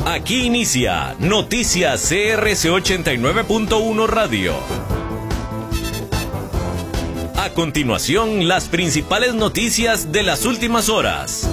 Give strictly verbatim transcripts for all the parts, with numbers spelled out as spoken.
Aquí inicia Noticias C R C ochenta y nueve punto uno Radio. A continuación, las principales noticias de las últimas horas.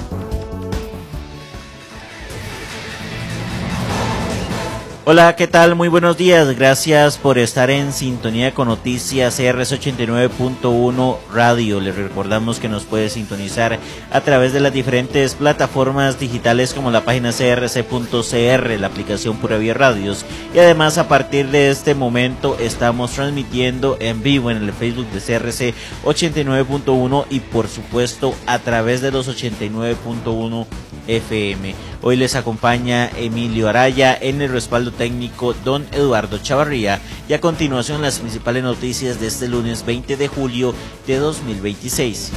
Hola, ¿qué tal? Muy buenos días. Gracias por estar en sintonía con Noticias C R C ochenta y nueve punto uno Radio. Les recordamos que nos puede sintonizar a través de las diferentes plataformas digitales como la página c r c punto c r, la aplicación Pura Vida Radios. Y además, a partir de este momento, estamos transmitiendo en vivo en el Facebook de C R C ochenta y nueve punto uno y, por supuesto, a través de los ochenta y nueve punto uno F M. Hoy les acompaña Emilio Araya, en el respaldo técnico don Eduardo Chavarría, y a continuación las principales noticias de este lunes veinte de julio de dos mil veintiséis.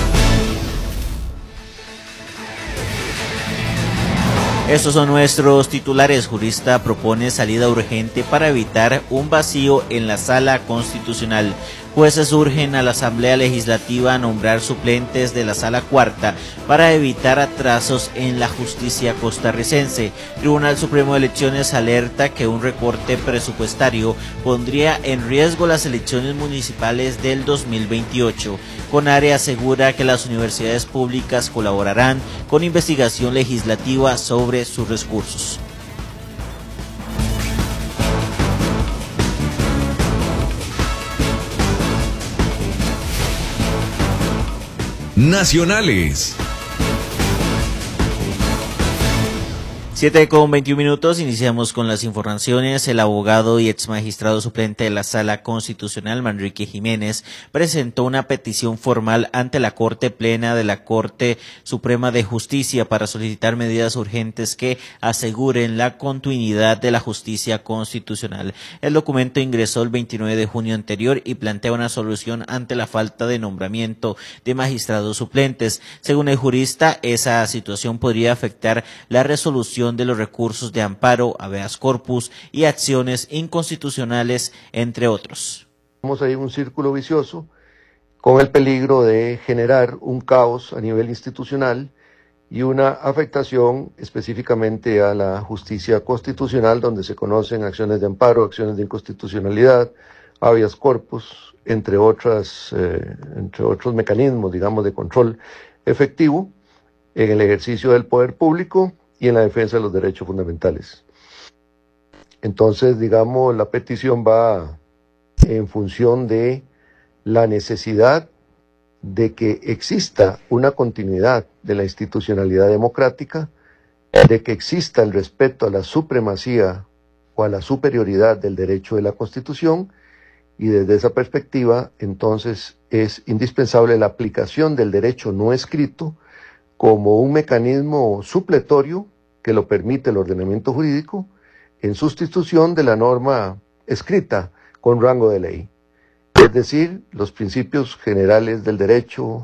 Estos son nuestros titulares. Jurista propone salida urgente para evitar un vacío en la sala constitucional. Jueces urgen a la Asamblea Legislativa a nombrar suplentes de la Sala Cuarta para evitar atrasos en la justicia costarricense. Tribunal Supremo de Elecciones alerta que un recorte presupuestario pondría en riesgo las elecciones municipales del dos mil veintiocho. CONARE asegura que las universidades públicas colaborarán con investigación legislativa sobre sus recursos. Nacionales. siete con veintiún minutos, iniciamos con las informaciones. El abogado y ex magistrado suplente de la Sala Constitucional, Manrique Jiménez, presentó una petición formal ante la Corte Plena de la Corte Suprema de Justicia para solicitar medidas urgentes que aseguren la continuidad de la justicia constitucional. El documento ingresó el veintinueve de junio anterior y plantea una solución ante la falta de nombramiento de magistrados suplentes. Según el jurista, esa situación podría afectar la resolución de los recursos de amparo, habeas corpus y acciones inconstitucionales, entre otros. Tenemos ahí un círculo vicioso con el peligro de generar un caos a nivel institucional y una afectación específicamente a la justicia constitucional, donde se conocen acciones de amparo, acciones de inconstitucionalidad, habeas corpus, entre otras, eh, entre otros mecanismos, digamos, de control efectivo en el ejercicio del poder público y en la defensa de los derechos fundamentales. Entonces, digamos, la petición va en función de la necesidad de que exista una continuidad de la institucionalidad democrática, de que exista el respeto a la supremacía o a la superioridad del derecho de la Constitución, y desde esa perspectiva, entonces, es indispensable la aplicación del derecho no escrito como un mecanismo supletorio que lo permite el ordenamiento jurídico en sustitución de la norma escrita con rango de ley. Es decir, los principios generales del derecho,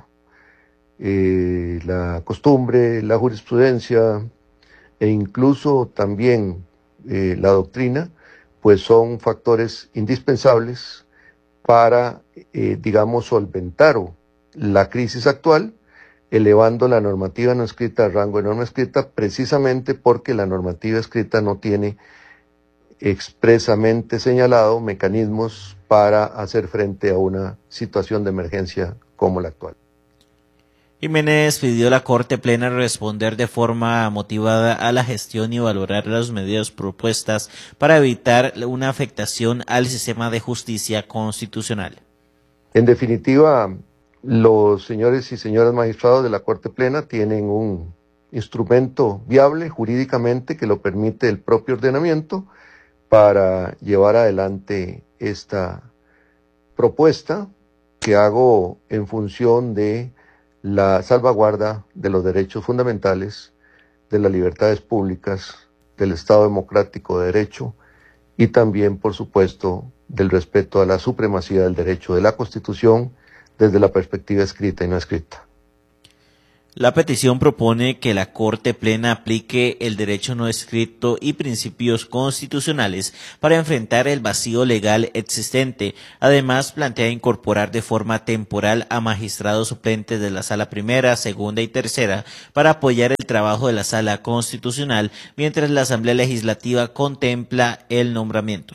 eh, la costumbre, la jurisprudencia e incluso también eh, la doctrina, pues son factores indispensables para, eh, digamos, solventar la crisis actual, elevando la normativa no escrita a rango de norma escrita, precisamente porque la normativa escrita no tiene expresamente señalado mecanismos para hacer frente a una situación de emergencia como la actual. Jiménez pidió a la Corte Plena responder de forma motivada a la gestión y valorar las medidas propuestas para evitar una afectación al sistema de justicia constitucional. En definitiva, los señores y señoras magistrados de la Corte Plena tienen un instrumento viable jurídicamente que lo permite el propio ordenamiento para llevar adelante esta propuesta que hago en función de la salvaguarda de los derechos fundamentales, de las libertades públicas, del Estado democrático de derecho y también, por supuesto, del respeto a la supremacía del derecho de la Constitución desde la perspectiva escrita y no escrita. La petición propone que la Corte Plena aplique el derecho no escrito y principios constitucionales para enfrentar el vacío legal existente. Además, plantea incorporar de forma temporal a magistrados suplentes de la Sala Primera, Segunda y Tercera para apoyar el trabajo de la Sala Constitucional, mientras la Asamblea Legislativa contempla el nombramiento.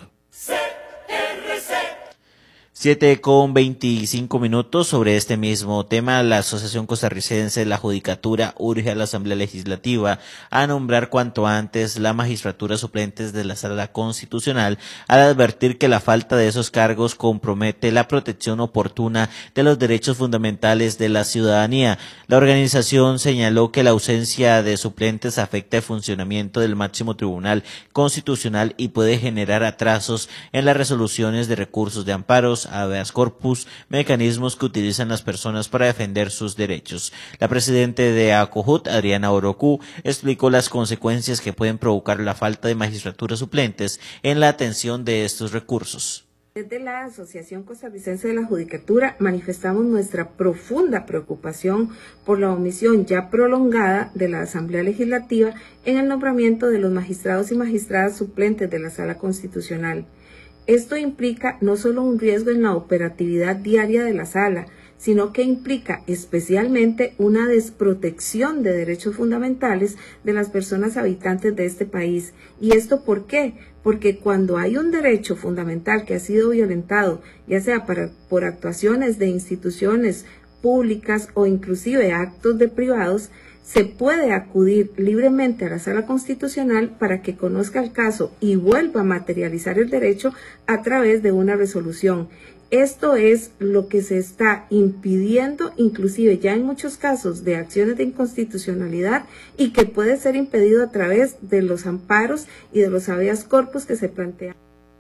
siete con veinticinco minutos. Sobre este mismo tema, la Asociación Costarricense de la Judicatura urge a la Asamblea Legislativa a nombrar cuanto antes la magistratura suplentes de la Sala Constitucional, al advertir que la falta de esos cargos compromete la protección oportuna de los derechos fundamentales de la ciudadanía. La organización señaló que la ausencia de suplentes afecta el funcionamiento del máximo tribunal constitucional y puede generar atrasos en las resoluciones de recursos de amparos, habeas corpus, mecanismos que utilizan las personas para defender sus derechos. La presidenta de ACOJUT, Adriana Orocu, explicó las consecuencias que pueden provocar la falta de magistraturas suplentes en la atención de estos recursos. Desde la Asociación Costarricense de la Judicatura manifestamos nuestra profunda preocupación por la omisión ya prolongada de la Asamblea Legislativa en el nombramiento de los magistrados y magistradas suplentes de la Sala Constitucional. Esto implica no solo un riesgo en la operatividad diaria de la sala, sino que implica especialmente una desprotección de derechos fundamentales de las personas habitantes de este país. ¿Y esto por qué? Porque cuando hay un derecho fundamental que ha sido violentado, ya sea para, por actuaciones de instituciones públicas o inclusive actos de privados, se puede acudir libremente a la Sala Constitucional para que conozca el caso y vuelva a materializar el derecho a través de una resolución. Esto es lo que se está impidiendo, inclusive ya en muchos casos de acciones de inconstitucionalidad, y que puede ser impedido a través de los amparos y de los habeas corpus que se plantean.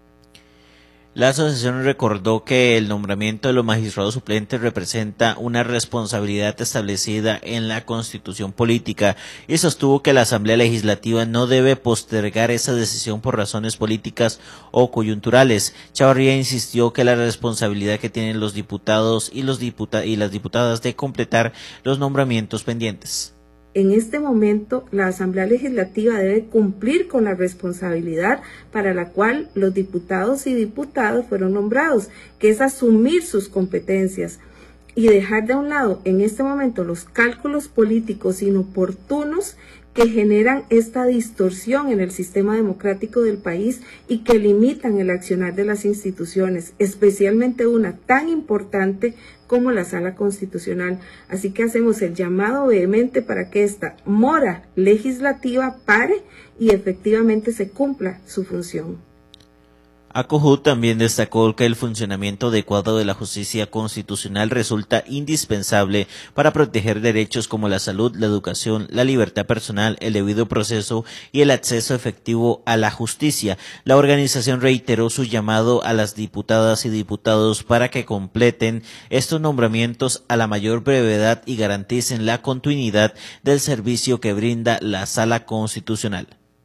La asociación recordó que el nombramiento de los magistrados suplentes representa una responsabilidad establecida en la Constitución política y sostuvo que la Asamblea Legislativa no debe postergar esa decisión por razones políticas o coyunturales. Chavarría insistió que la responsabilidad que tienen los diputados y, los diputa- y las diputadas de completar los nombramientos pendientes. En este momento, la Asamblea Legislativa debe cumplir con la responsabilidad para la cual los diputados y diputadas fueron nombrados, que es asumir sus competencias y dejar de un lado en este momento los cálculos políticos inoportunos que generan esta distorsión en el sistema democrático del país y que limitan el accionar de las instituciones, especialmente una tan importante como la Sala Constitucional. Así que hacemos el llamado vehemente para que esta mora legislativa pare y efectivamente se cumpla su función. ACOJUT también destacó que el funcionamiento adecuado de la justicia constitucional resulta indispensable para proteger derechos como la salud, la educación, la libertad personal, el debido proceso y el acceso efectivo a la justicia. La organización reiteró su llamado a las diputadas y diputados para que completen estos nombramientos a la mayor brevedad y garanticen la continuidad del servicio que brinda la Sala Constitucional.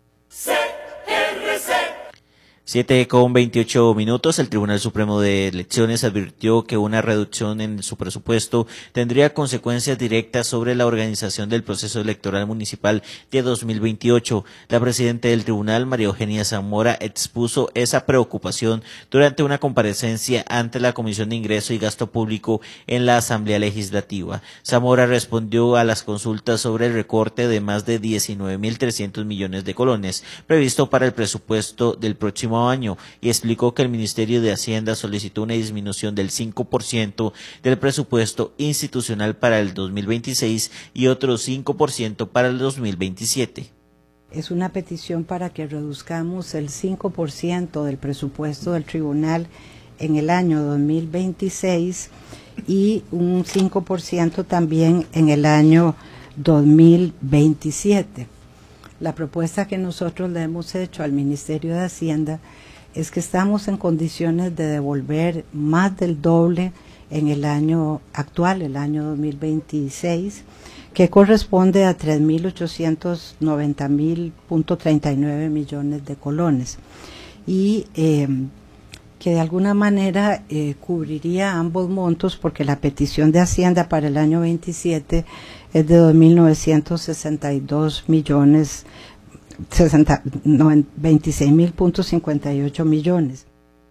siete con veintiocho minutos. El Tribunal Supremo de Elecciones advirtió que una reducción en su presupuesto tendría consecuencias directas sobre la organización del proceso electoral municipal de dos mil veintiocho. La presidenta del tribunal, María Eugenia Zamora, expuso esa preocupación durante una comparecencia ante la Comisión de Ingreso y Gasto Público en la Asamblea Legislativa. Zamora respondió a las consultas sobre el recorte de más de diecinueve mil trescientos millones de colones previsto para el presupuesto del próximo año y explicó que el Ministerio de Hacienda solicitó una disminución del cinco por ciento del presupuesto institucional para el dos mil veintiséis y otro cinco por ciento para el dos mil veintisiete. Es una petición para que reduzcamos el cinco por ciento del presupuesto del tribunal en el año dos mil veintiséis y un cinco por ciento también en el año dos mil veintisiete. La propuesta que nosotros le hemos hecho al Ministerio de Hacienda es que estamos en condiciones de devolver más del doble en el año actual, el año dos mil veintiséis, que corresponde a tres mil ochocientos noventa mil punto treinta y nueve millones de colones. Y eh, que de alguna manera eh, cubriría ambos montos, porque la petición de Hacienda para el año veintisiete es de dos mil novecientos sesenta y dos millones, sesenta, no, veintiséis mil punto cincuenta y ocho millones.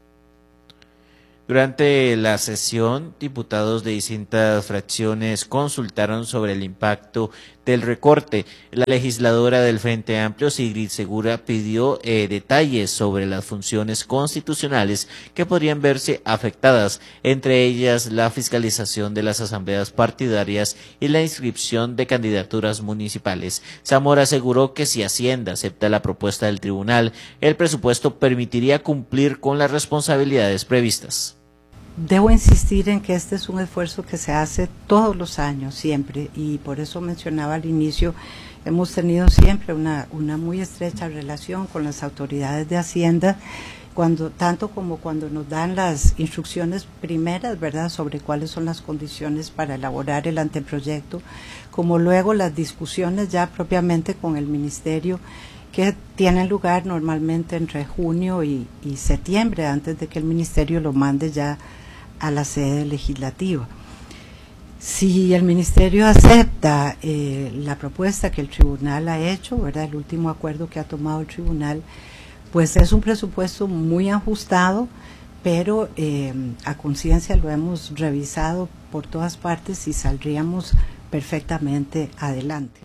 Durante la sesión, diputados de distintas fracciones consultaron sobre el impacto del recorte. La legisladora del Frente Amplio, Sigrid Segura, pidió eh, detalles sobre las funciones constitucionales que podrían verse afectadas, entre ellas la fiscalización de las asambleas partidarias y la inscripción de candidaturas municipales. Zamora aseguró que si Hacienda acepta la propuesta del tribunal, el presupuesto permitiría cumplir con las responsabilidades previstas. Debo insistir en que este es un esfuerzo que se hace todos los años, siempre, y por eso mencionaba al inicio, hemos tenido siempre una, una muy estrecha relación con las autoridades de Hacienda, cuando, tanto como cuando nos dan las instrucciones primeras, ¿verdad?, sobre cuáles son las condiciones para elaborar el anteproyecto, como luego las discusiones ya propiamente con el Ministerio, que tienen lugar normalmente entre junio y, y septiembre, antes de que el Ministerio lo mande ya a la sede legislativa. Si el Ministerio acepta eh, la propuesta que el Tribunal ha hecho, ¿verdad?, el último acuerdo que ha tomado el Tribunal, pues es un presupuesto muy ajustado, pero eh, a conciencia lo hemos revisado por todas partes y saldríamos perfectamente adelante.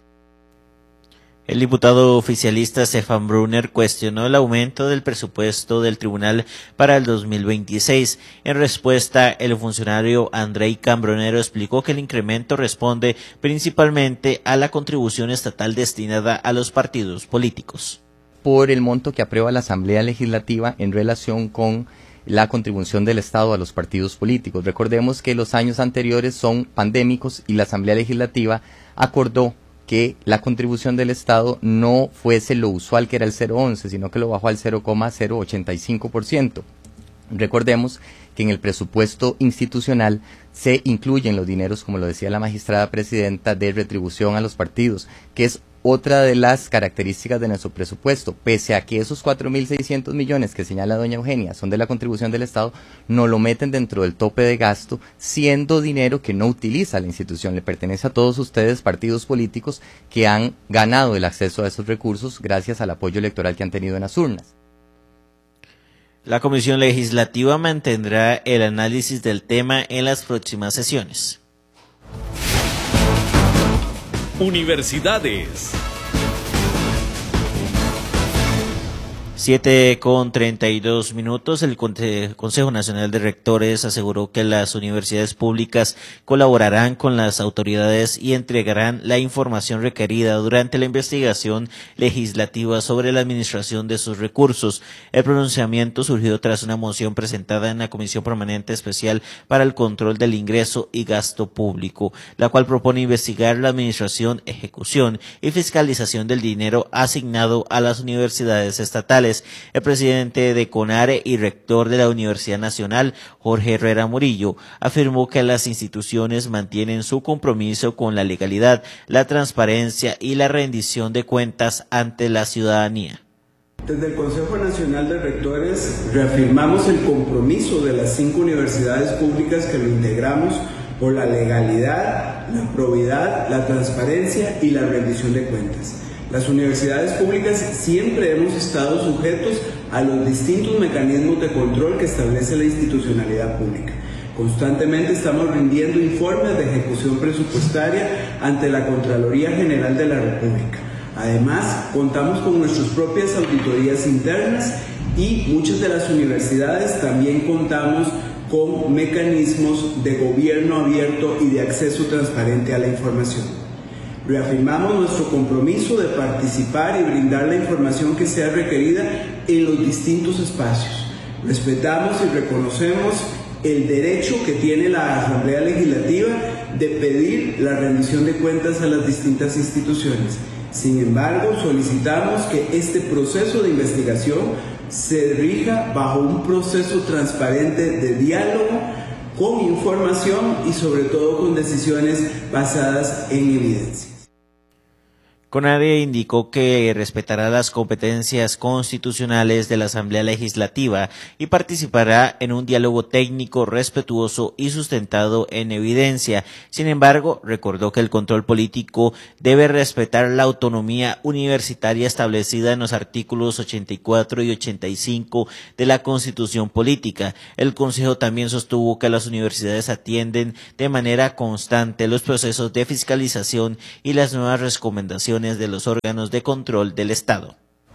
El diputado oficialista Stefan Brunner cuestionó el aumento del presupuesto del tribunal para el dos mil veintiséis. En respuesta, el funcionario Andrei Cambronero explicó que el incremento responde principalmente a la contribución estatal destinada a los partidos políticos. Por el monto que aprueba la Asamblea Legislativa en relación con la contribución del Estado a los partidos políticos. Recordemos que los años anteriores son pandémicos y la Asamblea Legislativa acordó que la contribución del Estado no fuese lo usual, que era el cero coma once, sino que lo bajó al cero coma cero ochenta y cinco por ciento. Recordemos que en el presupuesto institucional se incluyen los dineros, como lo decía la magistrada presidenta, de retribución a los partidos, que es otra de las características de nuestro presupuesto. Pese a que esos cuatro mil seiscientos millones que señala doña Eugenia son de la contribución del Estado, no lo meten dentro del tope de gasto, siendo dinero que no utiliza la institución. Le pertenece a todos ustedes, partidos políticos, que han ganado el acceso a esos recursos gracias al apoyo electoral que han tenido en las urnas. La Comisión Legislativa mantendrá el análisis del tema en las próximas sesiones. Universidades. siete con treinta y dos minutos, el Consejo Nacional de Rectores aseguró que las universidades públicas colaborarán con las autoridades y entregarán la información requerida durante la investigación legislativa sobre la administración de sus recursos. El pronunciamiento surgió tras una moción presentada en la Comisión Permanente Especial para el Control del Ingreso y Gasto Público, la cual propone investigar la administración, ejecución y fiscalización del dinero asignado a las universidades estatales. El presidente de CONARE y rector de la Universidad Nacional, Jorge Herrera Murillo, afirmó que las instituciones mantienen su compromiso con la legalidad, la transparencia y la rendición de cuentas ante la ciudadanía. Desde el Consejo Nacional de Rectores reafirmamos el compromiso de las cinco universidades públicas que lo integramos por la legalidad, la probidad, la transparencia y la rendición de cuentas. Las universidades públicas siempre hemos estado sujetos a los distintos mecanismos de control que establece la institucionalidad pública. Constantemente estamos rindiendo informes de ejecución presupuestaria ante la Contraloría General de la República. Además, contamos con nuestras propias auditorías internas y muchas de las universidades también contamos con mecanismos de gobierno abierto y de acceso transparente a la información. Reafirmamos nuestro compromiso de participar y brindar la información que sea requerida en los distintos espacios. Respetamos y reconocemos el derecho que tiene la Asamblea Legislativa de pedir la rendición de cuentas a las distintas instituciones. Sin embargo, solicitamos que este proceso de investigación se rija bajo un proceso transparente de diálogo, con información y sobre todo con decisiones basadas en evidencia. CONADE indicó que respetará las competencias constitucionales de la Asamblea Legislativa y participará en un diálogo técnico respetuoso y sustentado en evidencia. Sin embargo, recordó que el control político debe respetar la autonomía universitaria establecida en los artículos ochenta y cuatro y ochenta y cinco de la Constitución Política. El Consejo también sostuvo que las universidades atienden de manera constante los procesos de fiscalización y las nuevas recomendaciones de los órganos de control del Estado.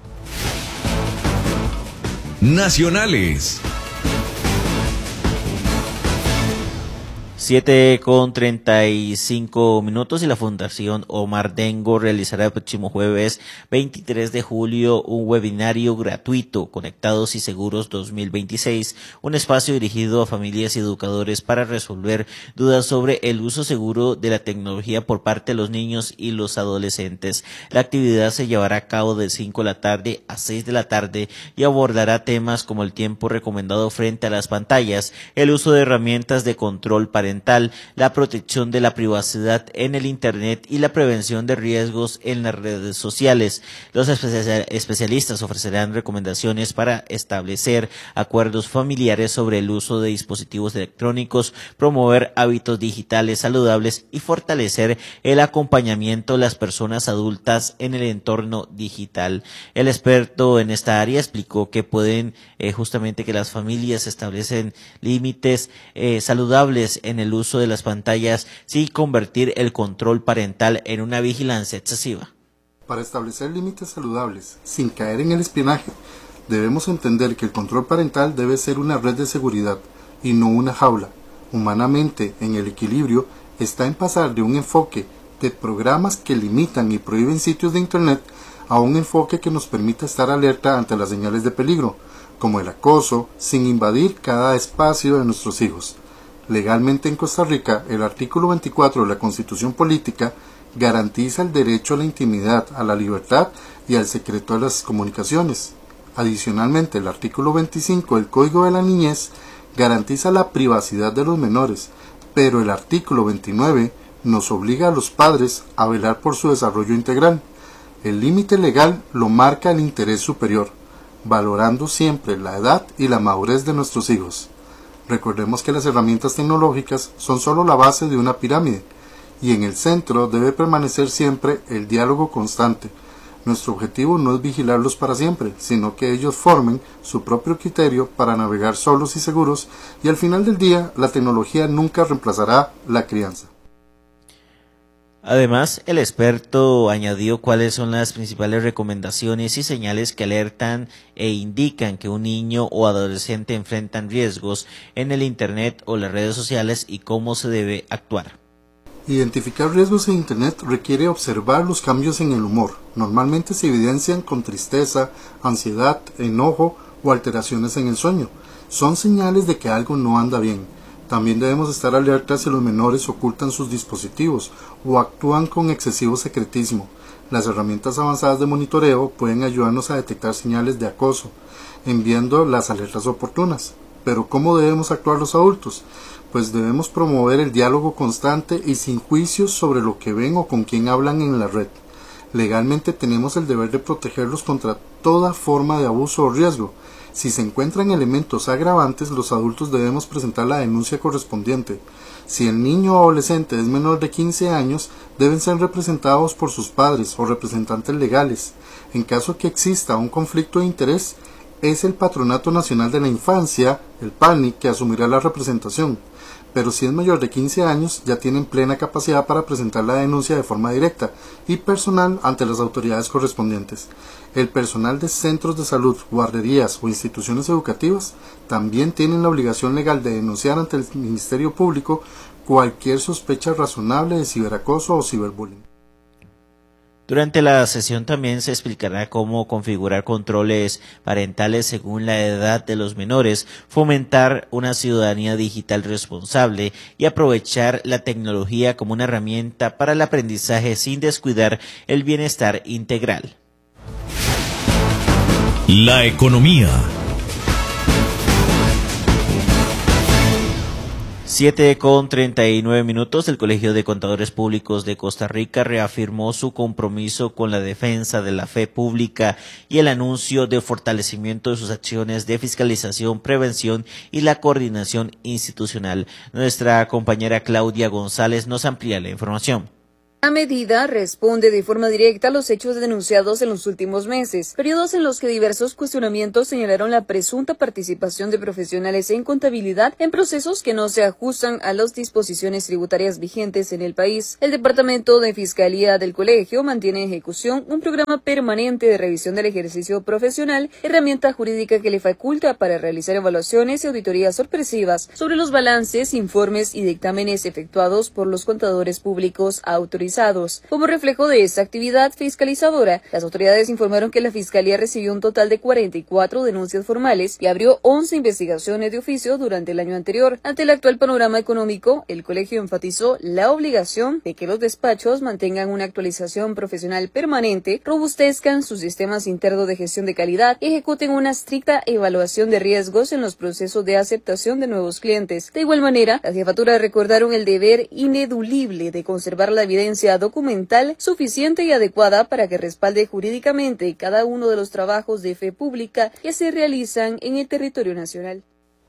Nacionales. siete con treinta y cinco minutos y la Fundación Omar Dengo realizará el próximo jueves veintitrés de julio un webinario gratuito, Conectados y Seguros dos mil veintiséis, un espacio dirigido a familias y educadores para resolver dudas sobre el uso seguro de la tecnología por parte de los niños y los adolescentes. La actividad se llevará a cabo de cinco de la tarde a seis de la tarde y abordará temas como el tiempo recomendado frente a las pantallas, el uso de herramientas de control parental, la protección de la privacidad en el Internet y la prevención de riesgos en las redes sociales. Los especialistas ofrecerán recomendaciones para establecer acuerdos familiares sobre el uso de dispositivos electrónicos, promover hábitos digitales saludables y fortalecer el acompañamiento de las personas adultas en el entorno digital. El experto en esta área explicó que pueden eh, justamente que las familias establecen límites eh, saludables en el uso de las pantallas sin convertir el control parental en una vigilancia excesiva. Para establecer límites saludables sin caer en el espionaje, debemos entender que el control parental debe ser una red de seguridad y no una jaula. Humanamente, en el equilibrio está en pasar de un enfoque de programas que limitan y prohíben sitios de Internet a un enfoque que nos permita estar alerta ante las señales de peligro, como el acoso, sin invadir cada espacio de nuestros hijos. Legalmente en Costa Rica, el artículo veinticuatro de la Constitución Política garantiza el derecho a la intimidad, a la libertad y al secreto de las comunicaciones. Adicionalmente, el artículo veinticinco del Código de la Niñez garantiza la privacidad de los menores, pero el artículo veintinueve nos obliga a los padres a velar por su desarrollo integral. El límite legal lo marca el interés superior, valorando siempre la edad y la madurez de nuestros hijos. Recordemos que las herramientas tecnológicas son solo la base de una pirámide, y en el centro debe permanecer siempre el diálogo constante. Nuestro objetivo no es vigilarlos para siempre, sino que ellos formen su propio criterio para navegar solos y seguros, y al final del día la tecnología nunca reemplazará la crianza. Además, el experto añadió cuáles son las principales recomendaciones y señales que alertan e indican que un niño o adolescente enfrentan riesgos en el Internet o las redes sociales y cómo se debe actuar. Identificar riesgos en Internet requiere observar los cambios en el humor. Normalmente se evidencian con tristeza, ansiedad, enojo o alteraciones en el sueño. Son señales de que algo no anda bien. También debemos estar alertas si los menores ocultan sus dispositivos o actúan con excesivo secretismo. Las herramientas avanzadas de monitoreo pueden ayudarnos a detectar señales de acoso, enviando las alertas oportunas. Pero ¿cómo debemos actuar los adultos? Pues debemos promover el diálogo constante y sin juicios sobre lo que ven o con quién hablan en la red. Legalmente tenemos el deber de protegerlos contra toda forma de abuso o riesgo. Si se encuentran elementos agravantes, los adultos debemos presentar la denuncia correspondiente. Si el niño o adolescente es menor de quince años, deben ser representados por sus padres o representantes legales. En caso que exista un conflicto de interés, es el Patronato Nacional de la Infancia, el PANI, que asumirá la representación. Pero si es mayor de quince años, ya tienen plena capacidad para presentar la denuncia de forma directa y personal ante las autoridades correspondientes. El personal de centros de salud, guarderías o instituciones educativas también tienen la obligación legal de denunciar ante el Ministerio Público cualquier sospecha razonable de ciberacoso o ciberbullying. Durante la sesión también se explicará cómo configurar controles parentales según la edad de los menores, fomentar una ciudadanía digital responsable y aprovechar la tecnología como una herramienta para el aprendizaje sin descuidar el bienestar integral. La economía. siete con treinta y nueve minutos, el Colegio de Contadores Públicos de Costa Rica reafirmó su compromiso con la defensa de la fe pública y el anuncio de fortalecimiento de sus acciones de fiscalización, prevención y la coordinación institucional. Nuestra compañera Claudia González nos amplía la información. La medida responde de forma directa a los hechos denunciados en los últimos meses, periodos en los que diversos cuestionamientos señalaron la presunta participación de profesionales en contabilidad en procesos que no se ajustan a las disposiciones tributarias vigentes en el país. El Departamento de Fiscalía del Colegio mantiene en ejecución un programa permanente de revisión del ejercicio profesional, herramienta jurídica que le faculta para realizar evaluaciones y auditorías sorpresivas sobre los balances, informes y dictámenes efectuados por los contadores públicos autorizados. Como reflejo de esta actividad fiscalizadora, las autoridades informaron que la Fiscalía recibió un total de cuarenta y cuatro denuncias formales y abrió once investigaciones de oficio durante el año anterior. Ante el actual panorama económico, el colegio enfatizó la obligación de que los despachos mantengan una actualización profesional permanente, robustezcan sus sistemas internos de gestión de calidad y ejecuten una estricta evaluación de riesgos en los procesos de aceptación de nuevos clientes. De igual manera, las jefaturas recordaron el deber ineludible de conservar la evidencia documental suficiente y adecuada para que respalde jurídicamente cada uno de los trabajos de fe pública que se realizan en el territorio nacional.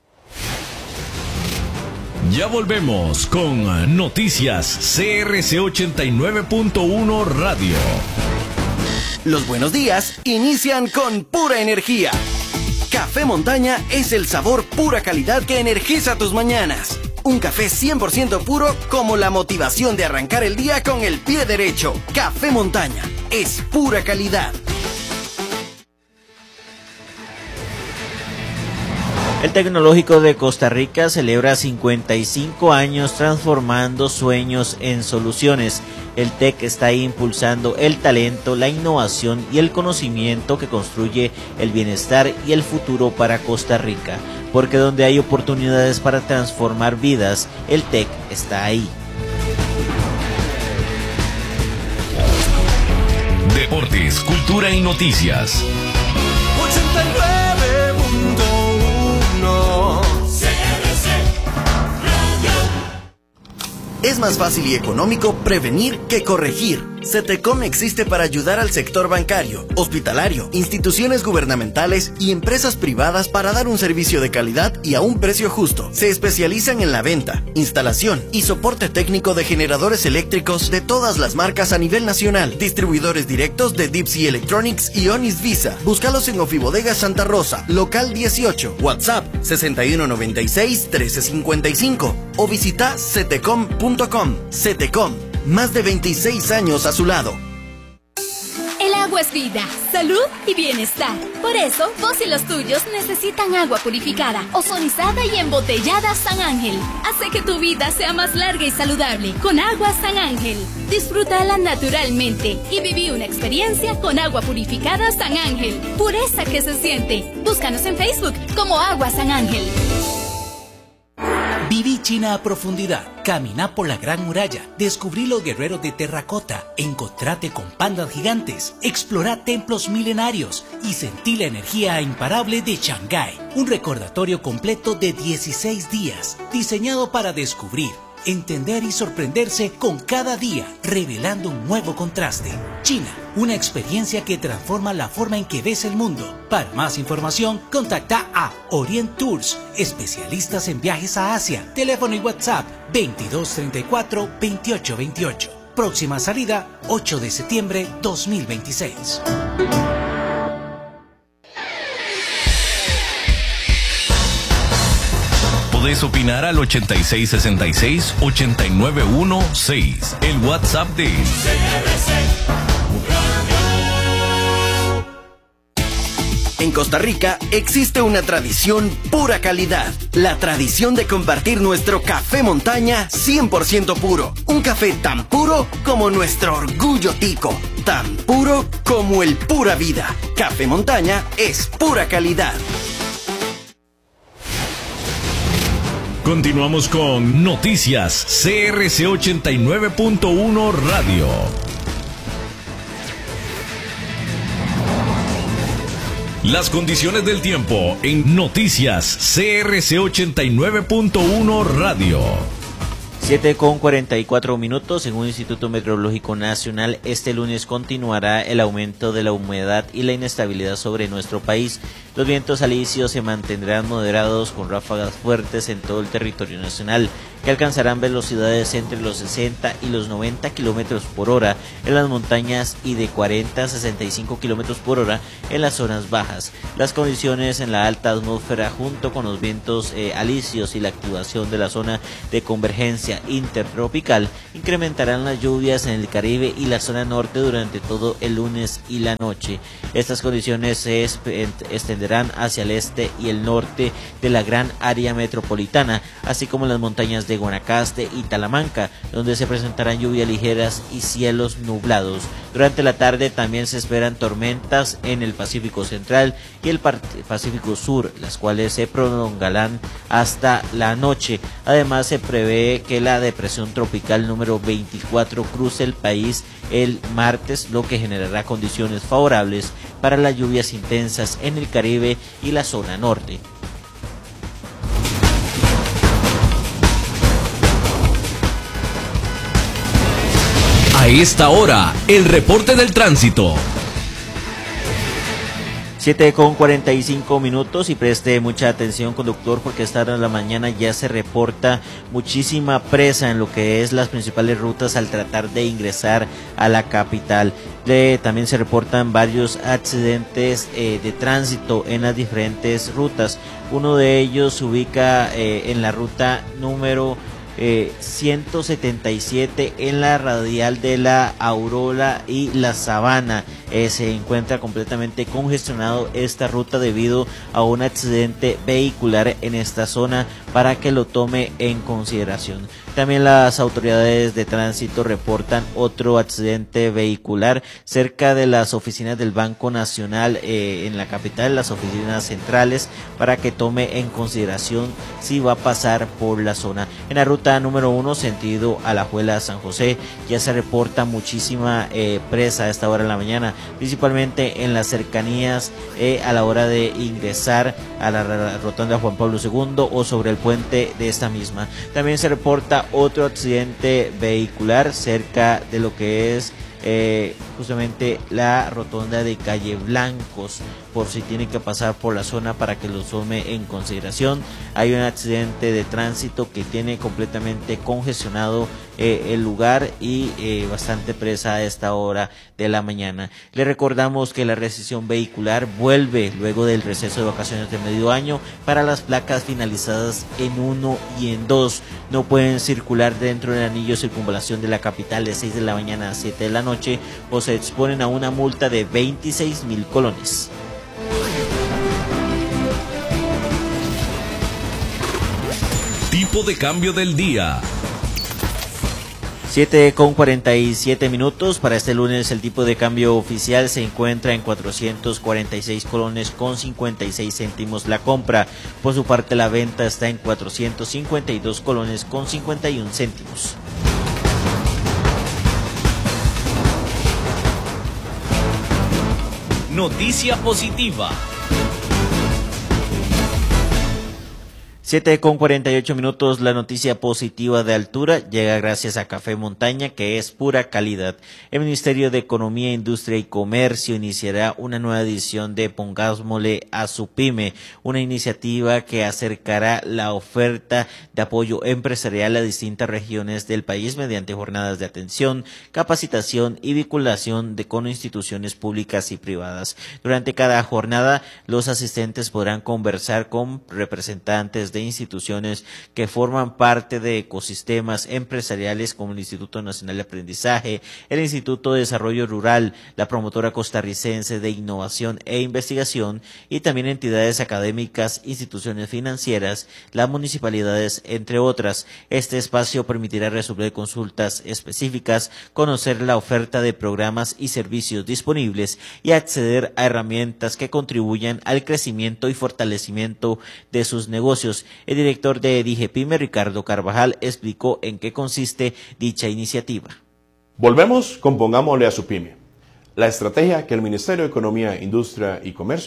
Ya volvemos con Noticias C R C ochenta y nueve punto uno Radio. Los buenos días inician con pura energía. Café Montaña es el sabor pura calidad que energiza tus mañanas. Un café cien por ciento puro como la motivación de arrancar el día con el pie derecho. Café Montaña es pura calidad. El Tecnológico de Costa Rica celebra cincuenta y cinco años transformando sueños en soluciones. El T E C está ahí impulsando el talento, la innovación y el conocimiento que construye el bienestar y el futuro para Costa Rica. Porque donde hay oportunidades para transformar vidas, el T E C está ahí. Deportes, cultura y noticias. ochenta y nueve punto uno C R C Radio. Es más fácil y económico prevenir que corregir. CETECOM existe para ayudar al sector bancario, hospitalario, instituciones gubernamentales y empresas privadas para dar un servicio de calidad y a un precio justo. Se especializan en la venta, instalación y soporte técnico de generadores eléctricos de todas las marcas a nivel nacional. Distribuidores directos de Deep Sea Electronics y Onis Visa. Búscalos en Ofibodega Santa Rosa, local dieciocho, WhatsApp sesenta y uno noventa y seis trece cincuenta y cinco o visita cetecom punto com. CETECOM, más de veintiséis años a su lado. El agua es vida, salud y bienestar. Por eso, vos y los tuyos necesitan agua purificada, ozonizada y embotellada San Ángel. Hace que tu vida sea más larga y saludable con agua San Ángel. Disfrútala naturalmente y viví una experiencia con agua purificada San Ángel. Pureza que se siente. Búscanos en Facebook como Agua San Ángel. Viví China a profundidad, caminá por la Gran Muralla, descubrí los guerreros de terracota, encontrate con pandas gigantes, explorá templos milenarios y sentí la energía imparable de Shanghái. Un recordatorio completo de dieciséis días, diseñado para descubrir, entender y sorprenderse con cada día, revelando un nuevo contraste. China, una experiencia que transforma la forma en que ves el mundo. Para más información, contacta a Orient Tours, especialistas en viajes a Asia. Teléfono y WhatsApp veintidós treinta y cuatro veintiocho veintiocho. Próxima salida ocho de septiembre dos mil veintiséis. Podés opinar al ochenta y seis sesenta y seis ochenta y nueve dieciséis, el WhatsApp de C R C Radio. En Costa Rica existe una tradición pura calidad. La tradición de compartir nuestro café montaña cien por ciento puro. Un café tan puro como nuestro orgullo tico. Tan puro como el pura vida. Café montaña es pura calidad. Continuamos con Noticias C R C ochenta y nueve punto uno Radio. Las condiciones del tiempo en Noticias C R C ochenta y nueve punto uno Radio. siete con cuarenta y cuatro minutos. Según el Instituto Meteorológico Nacional, este lunes continuará el aumento de la humedad y la inestabilidad sobre nuestro país. Los vientos alisios se mantendrán moderados con ráfagas fuertes en todo el territorio nacional, que alcanzarán velocidades entre los sesenta y los noventa kilómetros por hora en las montañas y de cuarenta a sesenta y cinco kilómetros por hora en las zonas bajas. Las condiciones en la alta atmósfera, junto con los vientos eh, alisios y la activación de la zona de convergencia intertropical, incrementarán las lluvias en el Caribe y la zona norte durante todo el lunes y la noche. Estas condiciones se extenderán hacia el este y el norte de la gran área metropolitana, así como en las montañas de Guanacaste y Talamanca, donde se presentarán lluvias ligeras y cielos nublados. Durante la tarde también se esperan tormentas en el Pacífico Central y el Pacífico Sur, las cuales se prolongarán hasta la noche. Además, se prevé que la depresión tropical número veinticuatro cruce el país el martes, lo que generará condiciones favorables para las lluvias intensas en el Caribe y la zona norte. A esta hora, el reporte del tránsito. siete con cuarenta y cinco minutos, y preste mucha atención, conductor, porque a esta hora de la mañana ya se reporta muchísima presa en lo que es las principales rutas al tratar de ingresar a la capital. Eh, también se reportan varios accidentes eh, de tránsito en las diferentes rutas. Uno de ellos se ubica eh, en la ruta número Eh, ciento setenta y siete en la radial de la Aurora y la Sabana. Eh, se encuentra completamente congestionado esta ruta debido a un accidente vehicular en esta zona, para que lo tome en consideración. También las autoridades de tránsito reportan otro accidente vehicular cerca de las oficinas del Banco Nacional eh, en la capital, las oficinas centrales, para que tome en consideración si va a pasar por la zona. En la ruta número uno, sentido Alajuela San José, ya se reporta muchísima eh, presa a esta hora de la mañana, principalmente en las cercanías eh, a la hora de ingresar a la rotonda Juan Pablo segundo o sobre el puente de esta misma. También se reporta otro accidente vehicular cerca de lo que es eh, justamente la rotonda de Calle Blancos, por si tiene que pasar por la zona, para que lo tome en consideración. Hay un accidente de tránsito que tiene completamente congestionado eh, el lugar y eh, bastante presa a esta hora de la mañana. Le recordamos que la restricción vehicular vuelve luego del receso de vacaciones de medio año para las placas finalizadas en uno y en dos. No pueden circular dentro del anillo de circunvalación de la capital de seis de la mañana a siete de la noche, o se exponen a una multa de veintiséis mil colones. Tipo de cambio del día. siete con cuarenta y siete minutos. Para este lunes el tipo de cambio oficial se encuentra en cuatrocientos cuarenta y seis colones con cincuenta y seis céntimos la compra. Por su parte, la venta está en cuatrocientos cincuenta y dos colones con cincuenta y un céntimos. Noticia positiva. siete con cuarenta y ocho minutos. La noticia positiva de altura llega gracias a Café Montaña, que es pura calidad. El Ministerio de Economía, Industria y Comercio iniciará una nueva edición de Pongámosle a su pyme, una iniciativa que acercará la oferta de apoyo empresarial a distintas regiones del país mediante jornadas de atención, capacitación y vinculación de con instituciones públicas y privadas. Durante cada jornada, los asistentes podrán conversar con representantes de de instituciones que forman parte de ecosistemas empresariales como el Instituto Nacional de Aprendizaje, el Instituto de Desarrollo Rural, la Promotora Costarricense de Innovación e Investigación, y también entidades académicas, instituciones financieras, las municipalidades, entre otras. Este espacio permitirá resolver consultas específicas, conocer la oferta de programas y servicios disponibles y acceder a herramientas que contribuyan al crecimiento y fortalecimiento de sus negocios. El director de DIGEPYME, Ricardo Carvajal, explicó en qué consiste dicha iniciativa. Volvemos con Pongámosle a su pyme, la estrategia que el Ministerio de Economía, Industria y Comercio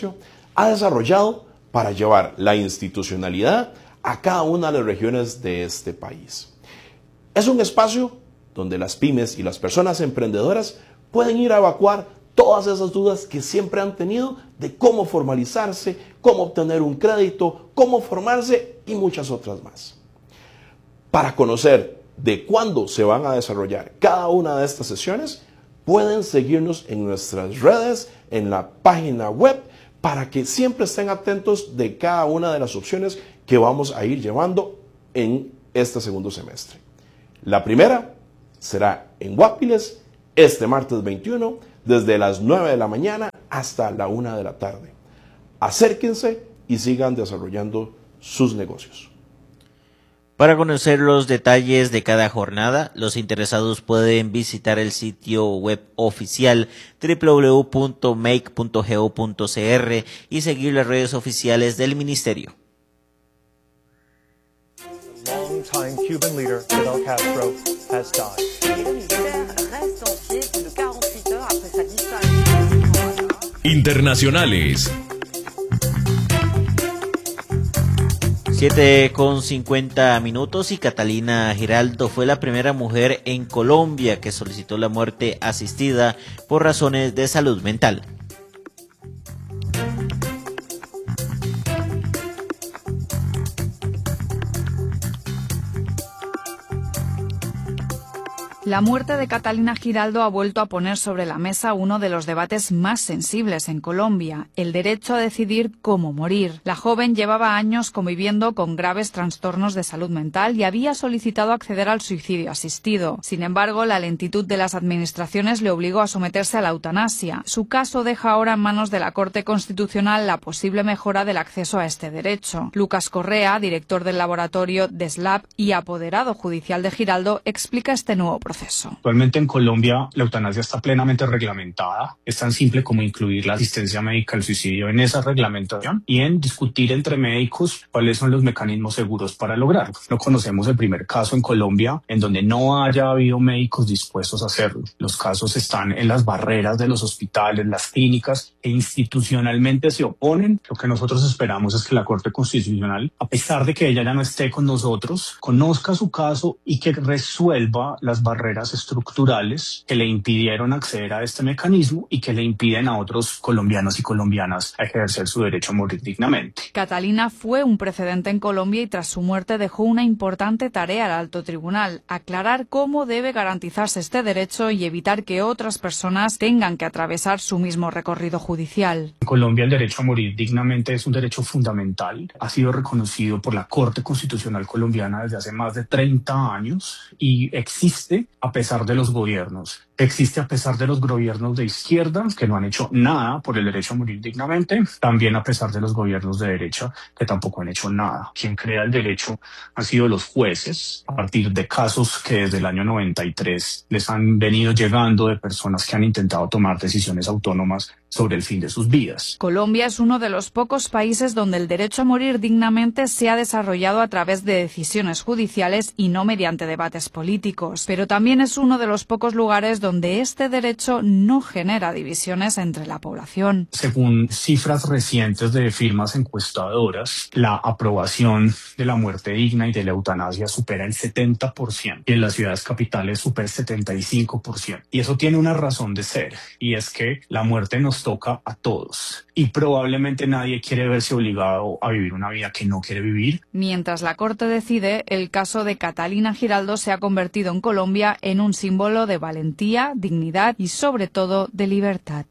ha desarrollado para llevar la institucionalidad a cada una de las regiones de este país. Es un espacio donde las pymes y las personas emprendedoras pueden ir a evacuar todas esas dudas que siempre han tenido de cómo formalizarse, cómo obtener un crédito, cómo formarse y muchas otras más. Para conocer de cuándo se van a desarrollar cada una de estas sesiones, pueden seguirnos en nuestras redes, en la página web, para que siempre estén atentos de cada una de las opciones que vamos a ir llevando en este segundo semestre. La primera será en Guapiles este martes veintiuno, desde las nueve de la mañana hasta la una de la tarde. Acérquense y sigan desarrollando sus negocios. Para conocer los detalles de cada jornada, los interesados pueden visitar el sitio web oficial doble u doble u doble u punto make punto go punto c r y seguir las redes oficiales del ministerio. Longtime Cuban leader Fidel Castro has died. Internacionales. siete con cincuenta minutos y Catalina Giraldo fue la primera mujer en Colombia que solicitó la muerte asistida por razones de salud mental. La muerte de Catalina Giraldo ha vuelto a poner sobre la mesa uno de los debates más sensibles en Colombia, el derecho a decidir cómo morir. La joven llevaba años conviviendo con graves trastornos de salud mental y había solicitado acceder al suicidio asistido. Sin embargo, la lentitud de las administraciones le obligó a someterse a la eutanasia. Su caso deja ahora en manos de la Corte Constitucional la posible mejora del acceso a este derecho. Lucas Correa, director del laboratorio de S L A B y apoderado judicial de Giraldo, explica este nuevo proceso. Actualmente en Colombia la eutanasia está plenamente reglamentada. Es tan simple como incluir la asistencia médica al suicidio en esa reglamentación y en discutir entre médicos cuáles son los mecanismos seguros para lograrlo. No conocemos el primer caso en Colombia en donde no haya habido médicos dispuestos a hacerlo. Los casos están en las barreras de los hospitales, las clínicas, e institucionalmente se oponen. Lo que nosotros esperamos es que la Corte Constitucional, a pesar de que ella ya no esté con nosotros, conozca su caso y que resuelva las barreras estructurales que le impidieron acceder a este mecanismo y que le impiden a otros colombianos y colombianas a ejercer su derecho a morir dignamente. Catalina fue un precedente en Colombia y tras su muerte dejó una importante tarea al alto tribunal: aclarar cómo debe garantizarse este derecho y evitar que otras personas tengan que atravesar su mismo recorrido judicial. En Colombia el derecho a morir dignamente es un derecho fundamental. Ha sido reconocido por la Corte Constitucional colombiana desde hace más de treinta años y existe a pesar de los gobiernos. Existe a pesar de los gobiernos de izquierda que no han hecho nada por el derecho a morir dignamente, también a pesar de los gobiernos de derecha que tampoco han hecho nada. Quien crea el derecho han sido los jueces, a partir de casos que desde el año noventa y tres les han venido llegando de personas que han intentado tomar decisiones autónomas sobre el fin de sus vidas. Colombia es uno de los pocos países donde el derecho a morir dignamente se ha desarrollado a través de decisiones judiciales y no mediante debates políticos, pero también es uno de los pocos lugares donde este derecho no genera divisiones entre la población. Según cifras recientes de firmas encuestadoras, la aprobación de la muerte digna y de la eutanasia supera el setenta por ciento y en las ciudades capitales supera el setenta y cinco por ciento. Y eso tiene una razón de ser, y es que la muerte nos toca a todos y probablemente nadie quiere verse obligado a vivir una vida que no quiere vivir. Mientras la Corte decide, el caso de Catalina Giraldo se ha convertido en Colombia en un símbolo de valentía, dignidad y sobre todo de libertad.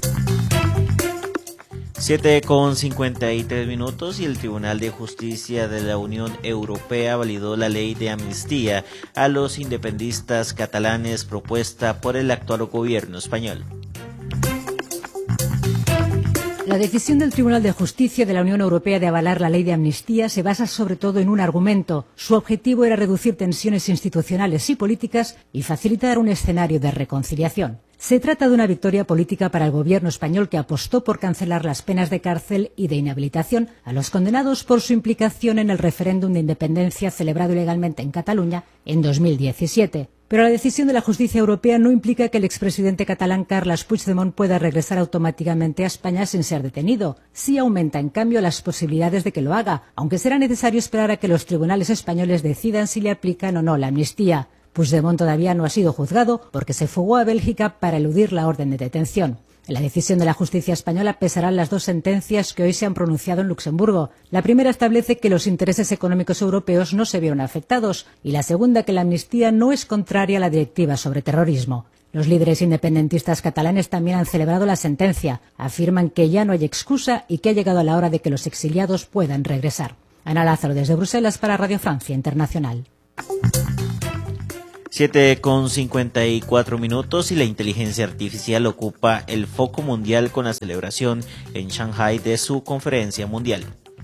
siete con cincuenta y tres minutos y el Tribunal de Justicia de la Unión Europea validó la ley de amnistía a los independistas catalanes propuesta por el actual gobierno español. La decisión del Tribunal de Justicia de la Unión Europea de avalar la ley de amnistía se basa sobre todo en un argumento. Su objetivo era reducir tensiones institucionales y políticas y facilitar un escenario de reconciliación. Se trata de una victoria política para el gobierno español que apostó por cancelar las penas de cárcel y de inhabilitación a los condenados por su implicación en el referéndum de independencia celebrado ilegalmente en Cataluña en dos mil diecisiete. Pero la decisión de la justicia europea no implica que el expresidente catalán Carles Puigdemont pueda regresar automáticamente a España sin ser detenido. Sí aumenta, en cambio, las posibilidades de que lo haga, aunque será necesario esperar a que los tribunales españoles decidan si le aplican o no la amnistía. Puigdemont todavía no ha sido juzgado porque se fugó a Bélgica para eludir la orden de detención. En la decisión de la justicia española pesarán las dos sentencias que hoy se han pronunciado en Luxemburgo. La primera establece que los intereses económicos europeos no se vieron afectados y la segunda que la amnistía no es contraria a la directiva sobre terrorismo. Los líderes independentistas catalanes también han celebrado la sentencia. Afirman que ya no hay excusa y que ha llegado la hora de que los exiliados puedan regresar. Ana Lázaro desde Bruselas para Radio Francia Internacional. siete con cincuenta y cuatro minutos y la inteligencia artificial ocupa el foco mundial con la celebración en Shanghái de su conferencia mundial.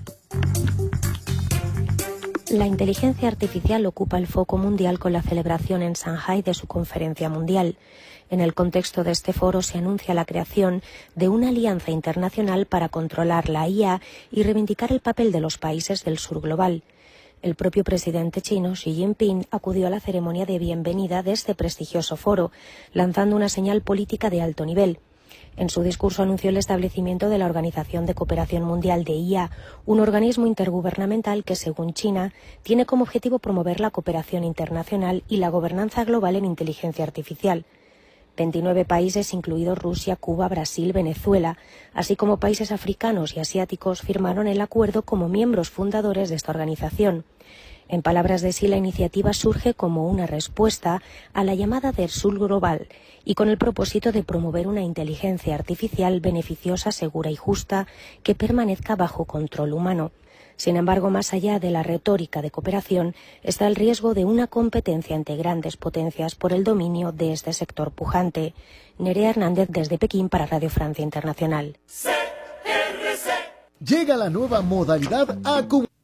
La inteligencia artificial ocupa el foco mundial con la celebración en Shanghái de su conferencia mundial. En el contexto de este foro se anuncia la creación de una alianza internacional para controlar la I A y reivindicar el papel de los países del sur global. El propio presidente chino, Xi Jinping, acudió a la ceremonia de bienvenida de este prestigioso foro, lanzando una señal política de alto nivel. En su discurso anunció el establecimiento de la Organización de Cooperación Mundial de I A, un organismo intergubernamental que, según China, tiene como objetivo promover la cooperación internacional y la gobernanza global en inteligencia artificial. veintinueve países, incluidos Rusia, Cuba, Brasil, Venezuela, así como países africanos y asiáticos, firmaron el acuerdo como miembros fundadores de esta organización. En palabras de Xi, la iniciativa surge como una respuesta a la llamada del sur global y con el propósito de promover una inteligencia artificial beneficiosa, segura y justa que permanezca bajo control humano. Sin embargo, más allá de la retórica de cooperación, está el riesgo de una competencia entre grandes potencias por el dominio de este sector pujante. Nerea Hernández desde Pekín para Radio Francia Internacional. Llega la nueva modalidad acumulada.